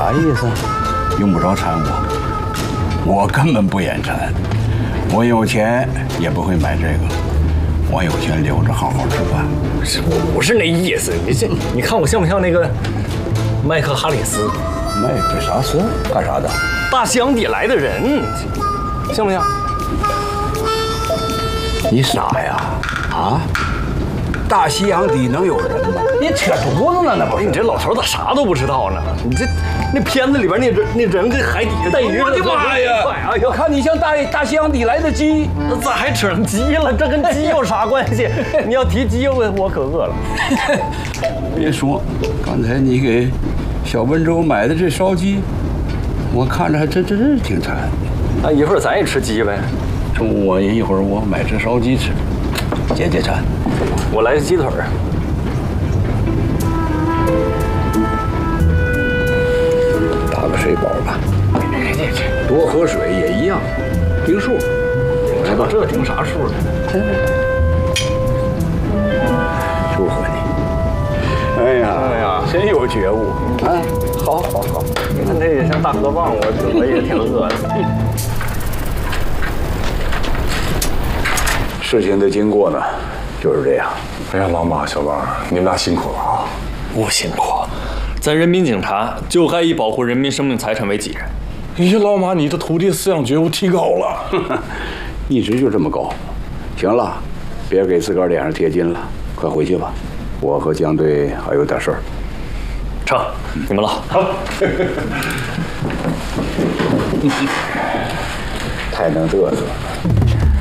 啥意思？用不着掺我根本不眼馋。我有钱也不会买这个，我有钱留着好好吃饭。 我不是那意思，你看我像不像那个麦克哈里斯？ 麦克啥斯干啥的？ 大西洋底来的人，像不像？ 你傻呀？啊？大西洋底能有人吗？你扯犊子呢，那不是？ 你这老头咋啥都不知道呢？你这那片子里边那人跟海底下带鱼， 我的妈呀！ 哎呦， 看你像大西洋底来的鸡， 那咋还扯上鸡了？这跟鸡有啥关系？你要提鸡，我可饿了。 别说，刚才你给小温州买的这烧鸡，我看着还真是挺馋。 那一会儿咱也吃鸡呗。 中午一会儿我买只烧鸡吃，解解馋。 我来个鸡腿儿。 打个水饱吧。多喝水也一样，盯数。 知道这盯啥数呢？ 祝贺你！哎呀，真有觉悟啊！好。 你看这也像大河蚌，我也挺饿的。 事情的经过呢，就是这样。 哎呀，老马、小王，你们俩辛苦了啊！ 不辛苦，咱人民警察就该以保护人民生命财产为己任。 哎呀，老马，你的徒弟思想觉悟提高了， 一直就这么高。行了，别给自个儿脸上贴金了，快回去吧。我和江队还有点事儿。 成，你们了。好。 太能嘚瑟了。